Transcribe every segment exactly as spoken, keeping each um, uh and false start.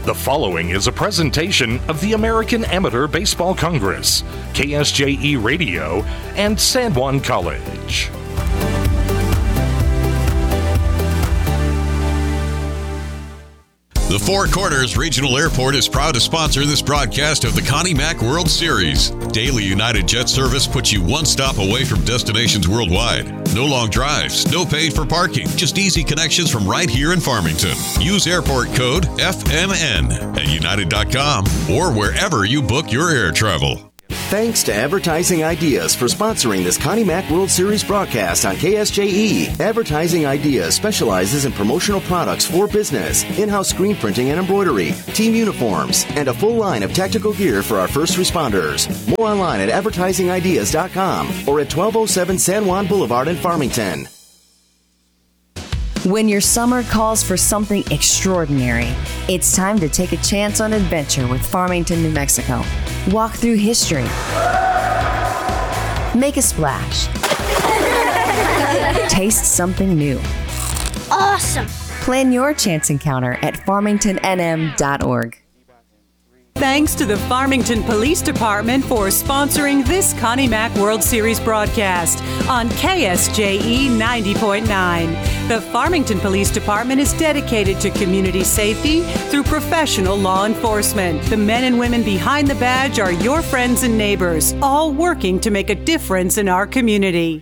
The following is a presentation of the American Amateur Baseball Congress, K S J E Radio, and San Juan College. The Four Corners Regional Airport is proud to sponsor this broadcast of the Connie Mack World Series. Daily United Jet service puts you one stop away from destinations worldwide. No long drives, no paid for parking, just easy connections from right here in Farmington. Use airport code F M N at united dot com or wherever you book your air travel. Thanks to Advertising Ideas for sponsoring this Connie Mack World Series broadcast on K S J E. Advertising Ideas specializes in promotional products for business, in-house screen printing and embroidery, team uniforms, and a full line of tactical gear for our first responders. More online at advertising ideas dot com or at twelve oh seven San Juan Boulevard in Farmington. When your summer calls for something extraordinary, it's time to take a chance on adventure with Farmington, New Mexico. Walk through history. Make a splash. Taste something new. Awesome! Plan your chance encounter at farmington n m dot org. Thanks to the Farmington Police Department for sponsoring this Connie Mack World Series broadcast on K S J E ninety point nine. The Farmington Police Department is dedicated to community safety through professional law enforcement. The men and women behind the badge are your friends and neighbors, all working to make a difference in our community.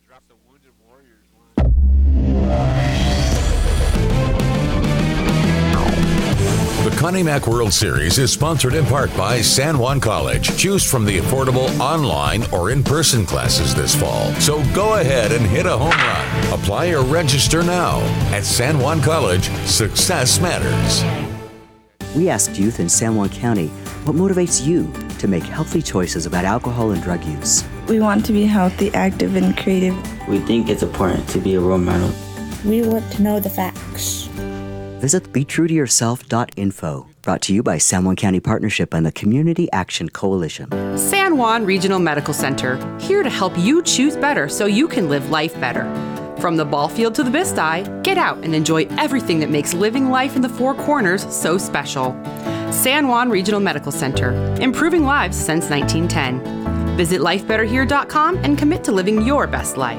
The Connie Mack World Series is sponsored in part by San Juan College. Choose from the affordable online or in-person classes this fall. So go ahead and hit a home run. Apply or register now. At San Juan College, success matters. We asked youth in San Juan County what motivates you to make healthy choices about alcohol and drug use. We want to be healthy, active, and creative. We think it's important to be a role model. We want to know the facts. Visit be true to yourself dot info. Brought to you by San Juan County Partnership and the Community Action Coalition. San Juan Regional Medical Center, here to help you choose better so you can live life better. From the ball field to the Bist-Eye, get out and enjoy everything that makes living life in the Four Corners so special. San Juan Regional Medical Center, improving lives since nineteen ten. Visit life better here dot com and commit to living your best life.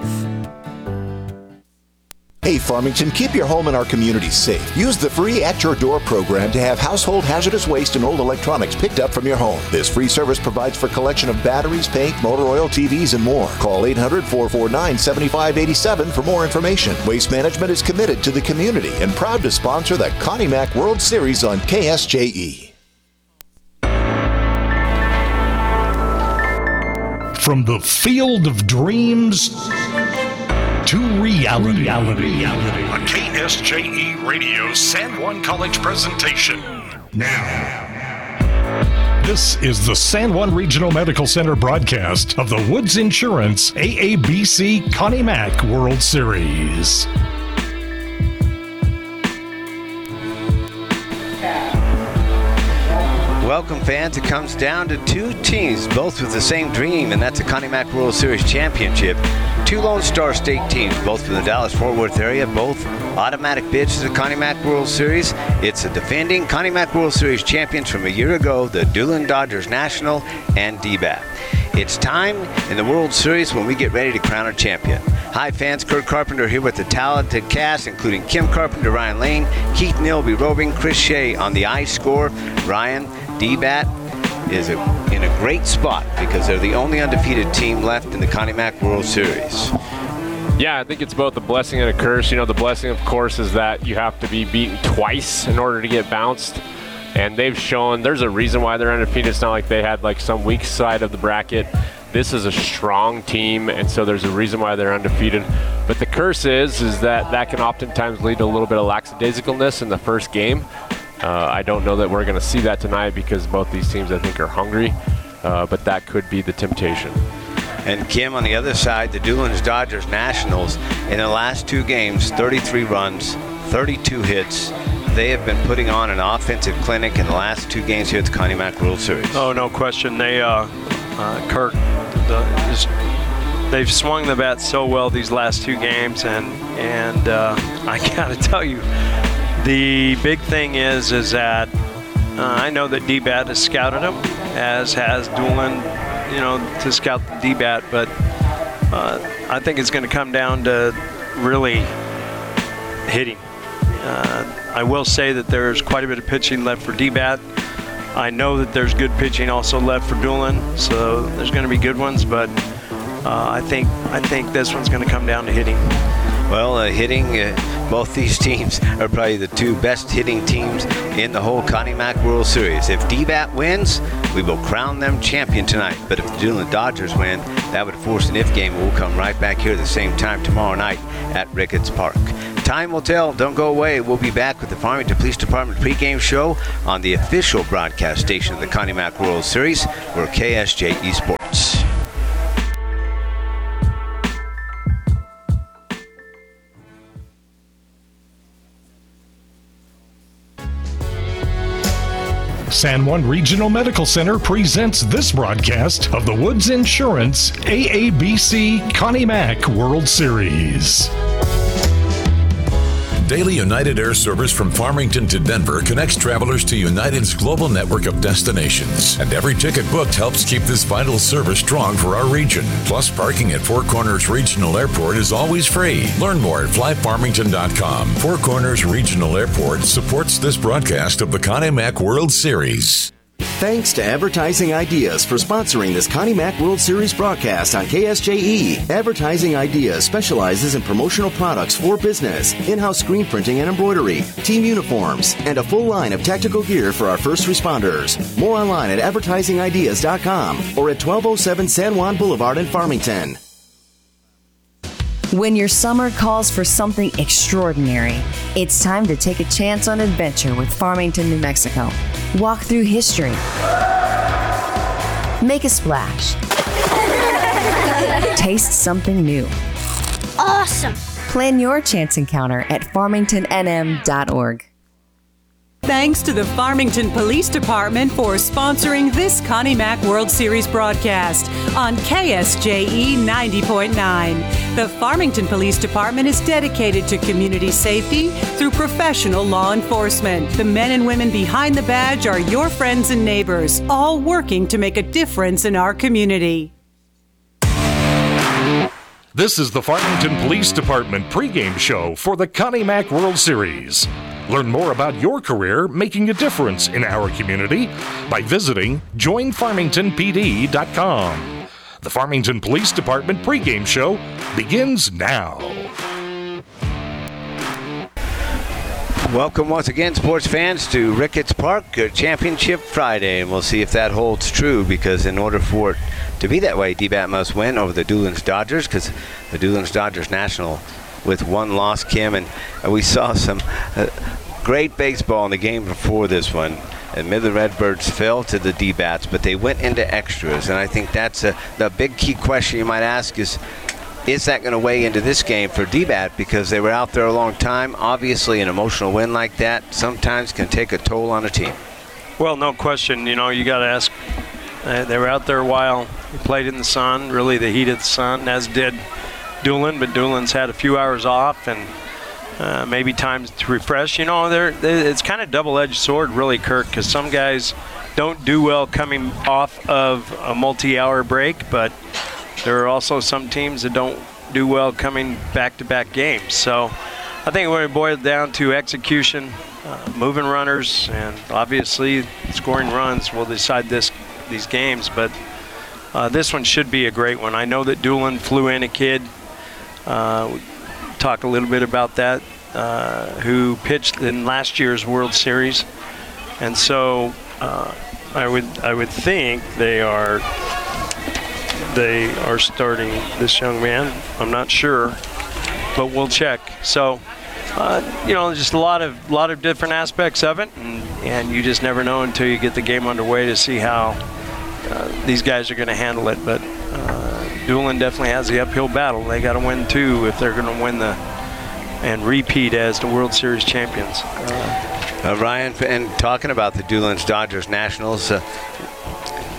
Hey Farmington, keep your home and our community safe. Use the free At Your Door program to have household hazardous waste and old electronics picked up from your home. This free service provides for collection of batteries, paint, motor oil, T Vs, and more. Call eight hundred, four four nine, seven five eight seven for more information. Waste Management is committed to the community and proud to sponsor the Connie Mack World Series on K S J E. From the field of dreams to reality. reality. A K S J E Radio San Juan College presentation. Now, this is the San Juan Regional Medical Center broadcast of the Woods Insurance A A B C Connie Mack World Series. Welcome, fans. It comes down to two teams, both with the same dream, and that's the Connie Mack World Series Championship. Two Lone Star State teams, both from the Dallas-Fort Worth area, both automatic bids to the Connie Mack World Series. It's the defending Connie Mack World Series champions from a year ago, the Doolin Dodgers National and D B A T. It's time in the World Series when we get ready to crown a champion. Hi, fans. Kurt Carpenter here with the talented cast, including Kim Carpenter, Ryan Lane, Keith Nilby, Robing, Chris Shea on the ice score. Ryan, D B A T is a, in a great spot because they're the only undefeated team left in the Connie Mack World Series. Yeah, I think it's both a blessing and a curse. You know, the blessing, of course, is that you have to be beaten twice in order to get bounced. And they've shown there's a reason why they're undefeated. It's not like they had like some weak side of the bracket. This is a strong team, and so there's a reason why they're undefeated. But the curse is, is that that can oftentimes lead to a little bit of lackadaisicalness in the first game. Uh, I don't know that we're going to see that tonight because both these teams, I think, are hungry, uh, but that could be the temptation. And Kim, on the other side, the Doolin Dodgers Nationals, in the last two games, thirty-three runs, thirty-two hits. They have been putting on an offensive clinic in the last two games here at the Connie Mack World Series. Oh, no question. They, uh, uh, Kirk, the, is, they've swung the bat so well these last two games, and and uh, I got to tell you, the big thing is is that Uh, I know that D-Bat has scouted him, as has Doolin, you know, to scout the D-Bat, but uh, I think it's going to come down to really hitting. Uh, I will say that there's quite a bit of pitching left for D-Bat. I know that there's good pitching also left for Doolin, so there's going to be good ones, but uh, I think I think this one's going to come down to hitting. Well, uh, hitting, uh, both these teams are probably the two best hitting teams in the whole Connie Mack World Series. If D-Bat wins, we will crown them champion tonight. But if the Doolin Dodgers win, that would force an if game. We'll come right back here at the same time tomorrow night at Ricketts Park. Time will tell. Don't go away. We'll be back with the Farmington Police Department pregame show on the official broadcast station of the Connie Mack World Series. We're K S J E Sports. San Juan Regional Medical Center presents this broadcast of the Woods Insurance A A B C Connie Mack World Series. Daily United Air service from Farmington to Denver connects travelers to United's global network of destinations. And every ticket booked helps keep this vital service strong for our region. Plus, parking at Four Corners Regional Airport is always free. Learn more at fly farmington dot com. Four Corners Regional Airport supports this broadcast of the Connie Mack World Series. Thanks to Advertising Ideas for sponsoring this Connie Mack World Series broadcast on K S J E. Advertising Ideas specializes in promotional products for business, in-house screen printing and embroidery, team uniforms, and a full line of tactical gear for our first responders. More online at advertising ideas dot com or at twelve oh seven San Juan Boulevard in Farmington. When your summer calls for something extraordinary, it's time to take a chance on adventure with Farmington, New Mexico. Walk through history. Make a splash. Taste something new. Awesome! Plan your chance encounter at farmington n m dot org. Thanks to the Farmington Police Department for sponsoring this Connie Mack World Series broadcast on K S J E ninety point nine. The Farmington Police Department is dedicated to community safety through professional law enforcement. The men and women behind the badge are your friends and neighbors, all working to make a difference in our community. This is the Farmington Police Department pregame show for the Connie Mack World Series. Learn more about your career making a difference in our community by visiting join farmington p d dot com. The Farmington Police Department pregame show begins now. Welcome once again, sports fans, to Ricketts Park, uh, Championship Friday, and we'll see if that holds true, because in order for it to be that way, D-Bat must win over the Doolin Dodgers, because the Doolin Dodgers National with one loss, Kim, and uh, we saw some uh, great baseball in the game before this one. And Midland Redbirds fell to the D-Bats, but they went into extras, and I think that's a, the big key question you might ask is, is that going to weigh into this game for D-Bat, because they were out there a long time? Obviously, an emotional win like that sometimes can take a toll on a team. Well, no question. You know, you got to ask. Uh, they were out there a while. They played in the sun, really the heat of the sun, as did Doolin, but Doolin's had a few hours off and uh, maybe time to refresh. You know, they're, they're, it's kind of double-edged sword, really, Kirk, because some guys don't do well coming off of a multi-hour break, but there are also some teams that don't do well coming back-to-back games. So I think when it boils down to execution, uh, moving runners, and obviously scoring runs will decide this these games. But uh, this one should be a great one. I know that Doolin flew in a kid. Uh, we talk a little bit about that, uh, who pitched in last year's World Series. And so uh, I would I would think they are they are starting this young man. I'm not sure, but we'll check. So uh, you know, just a lot of lot of different aspects of it, and, and you just never know until you get the game underway to see how uh, these guys are going to handle it. But uh, Doolin definitely has the uphill battle. They got to win two if they're going to win the and repeat as the World Series champions. Uh, uh, Ryan, and talking about the Doolin Dodgers Nationals, uh,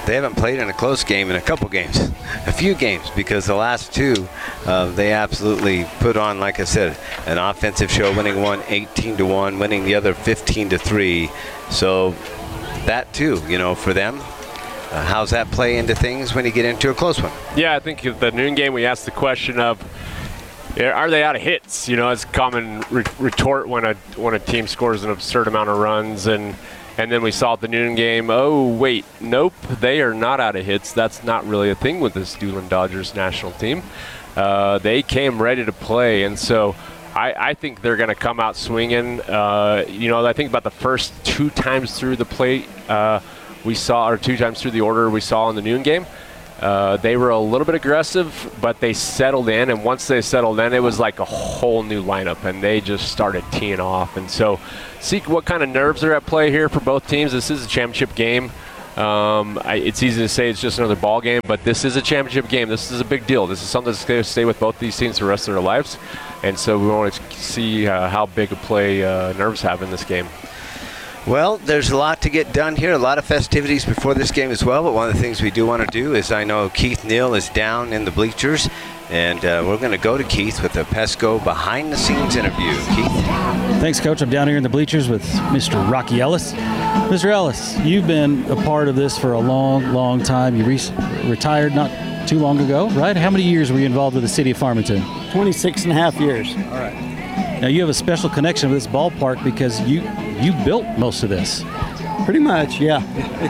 they haven't played in a close game in a couple games, a few games, because the last two, uh, they absolutely put on, like I said, an offensive show, winning one eighteen to one, winning the other fifteen to three. So that too, you know, for them. Uh, how's that play into things when you get into a close one? Yeah, I think at the noon game we asked the question of, are they out of hits? You know, it's a common re- retort when a when a team scores an absurd amount of runs, and and then we saw at the noon game, oh wait, nope, they are not out of hits. That's not really a thing with this Doolin Dodgers national team. Uh, they came ready to play, and so I, I think they're going to come out swinging. Uh, you know, I think about the first two times through the plate. Uh, we saw, or two times through the order we saw in the noon game. Uh, they were a little bit aggressive, but they settled in, and once they settled in, it was like a whole new lineup, and they just started teeing off. And so see what kind of nerves are at play here for both teams. This is a championship game. Um, I, it's easy to say it's just another ball game, but this is a championship game. This is a big deal. This is something that's going to stay with both these teams for the rest of their lives, and so we want to see uh, how big a play uh, nerves have in this game. Well, there's a lot to get done here, a lot of festivities before this game as well, but one of the things we do want to do is I know Keith Neal is down in the bleachers, and uh, we're going to go to Keith with a Pesco behind-the-scenes interview. Keith? Thanks, Coach. I'm down here in the bleachers with Mister Rocky Ellis. Mister Ellis, you've been a part of this for a long, long time. You re- retired not too long ago, right? How many years were you involved with the city of Farmington? twenty-six and a half years. All right. Now, you have a special connection with this ballpark because you you built most of this. Pretty much, yeah.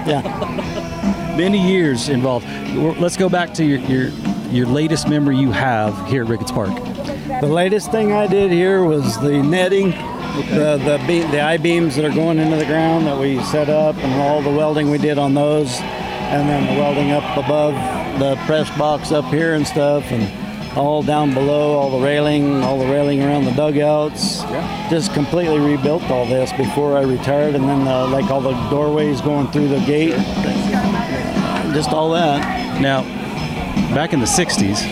yeah. Many years involved. Let's go back to your, your, your latest memory you have here at Ricketts Park. The latest thing I did here was the netting, the, the, be- the I-beams that are going into the ground that we set up, and all the welding we did on those, and then the welding up above the press box up here and stuff, and all down below, all the railing, all the railing around the dugouts. Yeah. Just completely rebuilt all this before I retired, and then uh, like all the doorways going through the gate, just all that. Now, back in the sixties,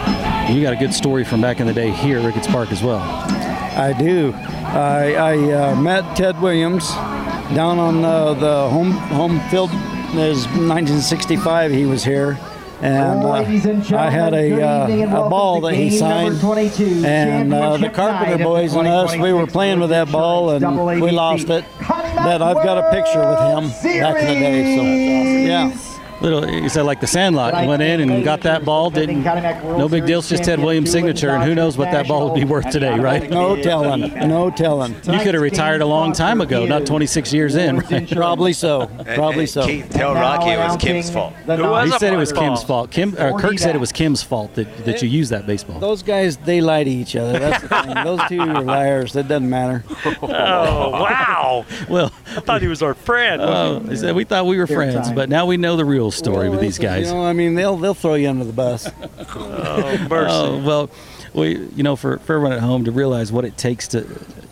you got a good story from back in the day here at Ricketts Park as well. I do. I, I uh, met Ted Williams down on uh, the home home field. It was nineteen sixty-five he was here. And uh, I had a, uh, a ball that he signed, and uh, the Carpenter boys and us, we were playing with that ball, and we lost it. But I've got a picture with him back in the day, so yeah. Little, you said like the Sandlot, went in and got that ball, didn't, no big deal, it's just Ted Williams' signature, and who knows what that ball would be worth today, right? No telling, no telling. You could have retired a long time ago, not twenty-six years in, right? Probably so, probably so. Keith, tell Rocky it was Kim's fault. He said it was Kim's fault. Kim, or Kirk said it was Kim's fault that, that you used that baseball. Those guys, they lie to each other, that's the thing. Those two are liars, it doesn't matter. Oh, wow. Well, I thought he was our friend. Oh, he said we thought we were friends, but now we know the real story well, with these guys. You know, I mean, they'll they'll throw you under the bus. Oh, mercy. Oh, well, we, you know, for, for everyone at home to realize what it takes to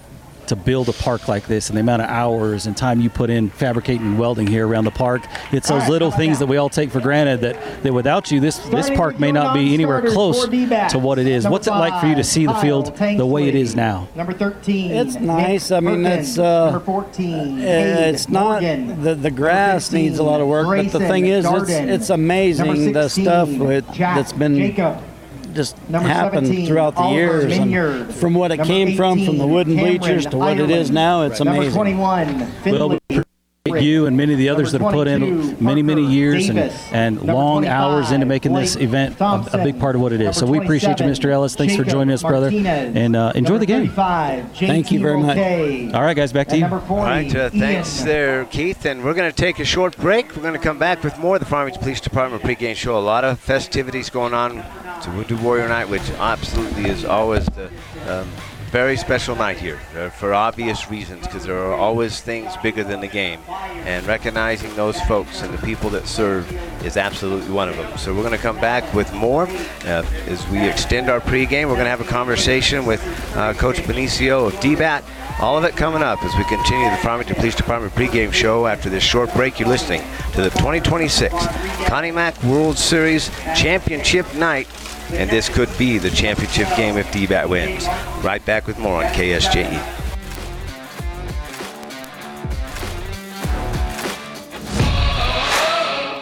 to build a park like this and the amount of hours and time you put in fabricating and welding here around the park, it's those little things that we all take for granted that, that without you, this this park may not be anywhere close to what it is. What's it like for you to see the field the way it is now? Number thirteen. It's nice. I mean, it's uh, number fourteen. It's not the the grass needs a lot of work, but the thing is, it's it's amazing the stuff with, that's been just happened throughout the years, and from what it came from, from the wooden bleachers to what it is now, it's amazing. twenty-one, well, you and many of the others that have put in many, many years and, and long hours into making this event a, a big part of what it is. So we appreciate you, Mister Ellis. Thanks for joining us, brother, and uh, enjoy the game. Thank you very much. All right, guys, back to you. All right, uh, thanks there, Keith. And we're going to take a short break. We're going to come back with more of the Farmington Police Department pregame show. A lot of festivities going on to Wounded Warrior Night, which absolutely is always the um, very special night here uh, for obvious reasons, because there are always things bigger than the game, and recognizing those folks and the people that serve is absolutely one of them. So we're going to come back with more uh, as we extend our pregame. We're going to have a conversation with uh, Coach Benicio of D BAT. All of it coming up as we continue the Farmington Police Department pregame show. After this short break, you're listening to the twenty twenty-six Connie Mack World Series Championship Night. And this could be the championship game if D BAT wins. Right back with more on K S J E.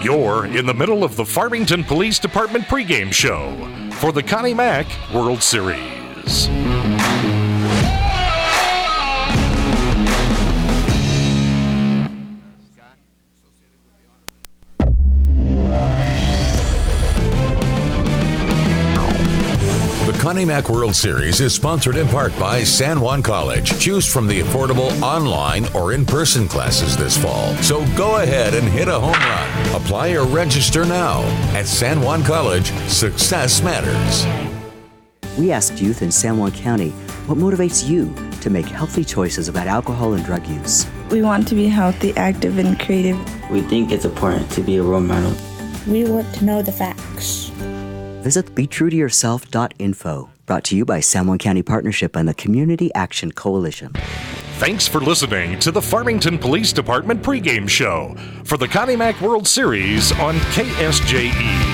You're in the middle of the Farmington Police Department pregame show for the Connie Mack World Series. The Connie Mack World Series is sponsored in part by San Juan College. Choose from the affordable online or in-person classes this fall. So go ahead and hit a home run. Apply or register now. At San Juan College, success matters. We asked youth in San Juan County what motivates you to make healthy choices about alcohol and drug use. We want to be healthy, active, and creative. We think it's important to be a role model. We want to know the facts. Visit be true to yourself dot info. Brought to you by San Juan County Partnership and the Community Action Coalition. Thanks for listening to the Farmington Police Department pregame show for the Connie Mack World Series on K S J E.